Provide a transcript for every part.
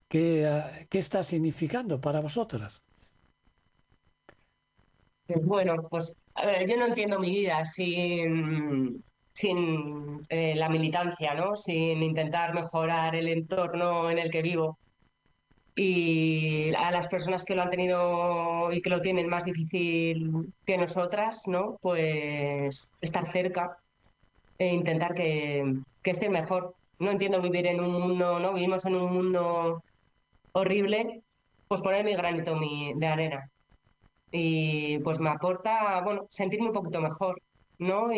qué está significando para vosotras? Bueno, pues a ver, yo no entiendo mi vida sin la militancia, ¿no? Sin intentar mejorar el entorno en el que vivo. Y a las personas que lo han tenido y que lo tienen más difícil que nosotras, ¿no? Pues estar cerca e intentar que estén mejor. No entiendo vivir en un mundo, ¿no? Vivimos en un mundo horrible, pues poner mi granito de arena. Y pues me aporta, bueno, sentirme un poquito mejor, ¿no?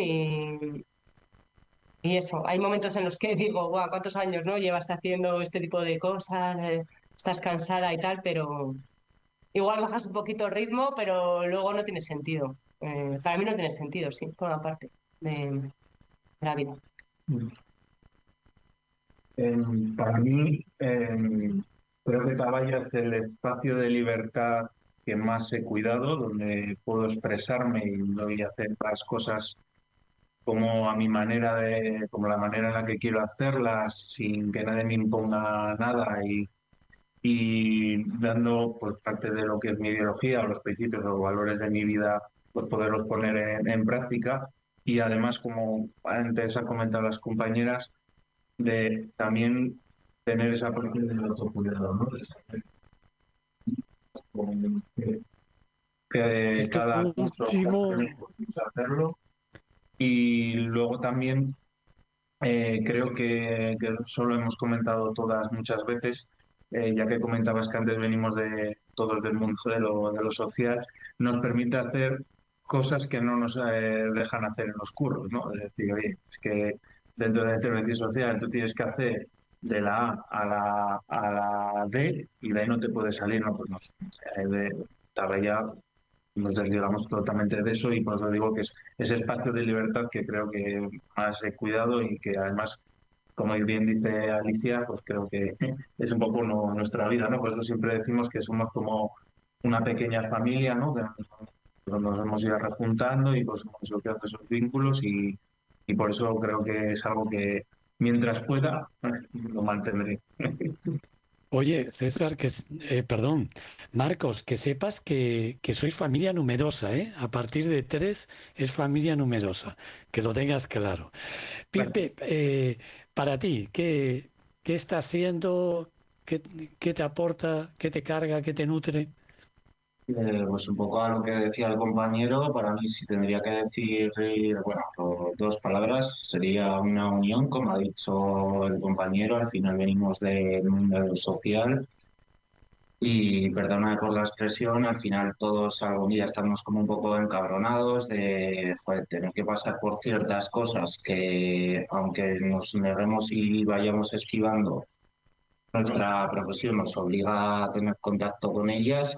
Y eso, hay momentos en los que digo, guau, ¿cuántos años, no? Llevas haciendo este tipo de cosas, estás cansada y tal, pero igual bajas un poquito el ritmo, pero luego no tiene sentido. Para mí no tiene sentido, sí, por una parte de la vida. Para mí, creo que Tabaya es el espacio de libertad que más he cuidado, donde puedo expresarme y hacer las cosas como a mi manera como la manera en la que quiero hacerlas, sin que nadie me imponga nada y dando pues parte de lo que es mi ideología o los principios o valores de mi vida, pues poderlos poner en práctica. Y además, como antes han comentado las compañeras, de también tener esa parte del autocuidado, ¿no? De saber que, que Esto cada curso último, podemos hacerlo. Y luego también creo que eso lo hemos comentado todas muchas veces, ya que comentabas que antes venimos de todos del mundo de lo social, nos permite hacer cosas que no nos dejan hacer en los curros, ¿no? Es decir, oye, es que dentro de la intervención social tú tienes que hacer de la A a la D y de ahí no te puedes salir, ¿no? Pues no sé, estaba ya nos desligamos totalmente de eso y por eso digo que es ese espacio de libertad que creo que más he cuidado y que además, como bien dice Alicia, pues creo que es un poco nuestra vida, ¿no? Por eso siempre decimos que somos como una pequeña familia, ¿no? Que nos hemos ido rejuntando y pues hemos ido creando esos vínculos y por eso creo que es algo que mientras pueda lo mantendré. oye, César, perdón, Marcos, que sepas que sois familia numerosa, ¿eh? A partir de tres es familia numerosa, que lo tengas claro. Pipe, para ti, ¿qué está haciendo? ¿Qué, qué te aporta? ¿Qué te carga? ¿Qué te nutre? Pues un poco a lo que decía el compañero, para mí si tendría que decir, bueno, dos palabras, sería una unión, como ha dicho el compañero, al final venimos del mundo social y perdona por la expresión, al final todos algún día estamos como un poco encabronados de joder, tener que pasar por ciertas cosas que aunque nos neguemos y vayamos esquivando, nuestra profesión nos obliga a tener contacto con ellas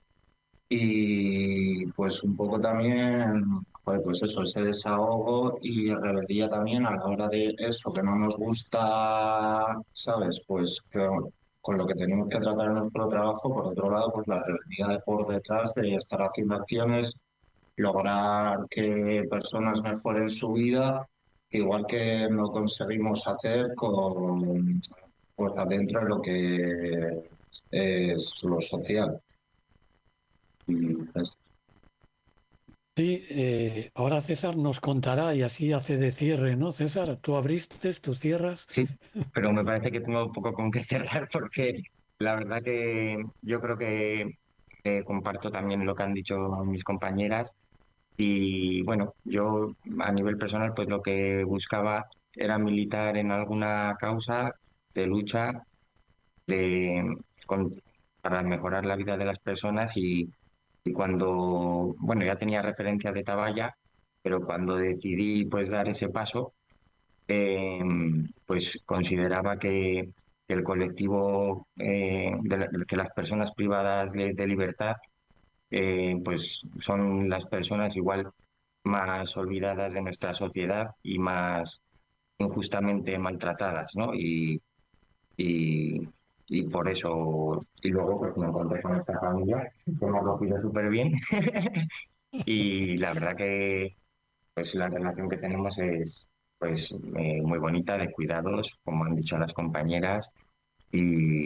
y pues un poco también, pues eso, ese desahogo y rebeldía también a la hora de eso que no nos gusta, ¿sabes? Pues que, con lo que tenemos que tratar en nuestro trabajo, por otro lado, pues la rebeldía de por detrás de estar haciendo acciones, lograr que personas mejoren su vida, igual que no conseguimos hacer con, pues adentro de lo que es lo social. Y, pues, Sí, ahora César nos contará y así hace de cierre, ¿no? César, tú abriste, tú cierras. Sí, pero me parece que tengo un poco con qué cerrar porque la verdad que yo creo que comparto también lo que han dicho mis compañeras y bueno, yo a nivel personal pues lo que buscaba era militar en alguna causa de lucha de, con- para mejorar la vida de las personas y cuando, bueno, ya tenía referencia de Tabaya, pero cuando decidí pues dar ese paso eh, pues consideraba que el colectivo, que las personas privadas de libertad, pues son las personas igual más olvidadas de nuestra sociedad y más injustamente maltratadas, ¿no? Y, y por eso, y luego pues me encontré con esta familia que me ha acogido súper bien y la verdad que pues la relación que tenemos es pues muy bonita, de cuidados, como han dicho las compañeras, y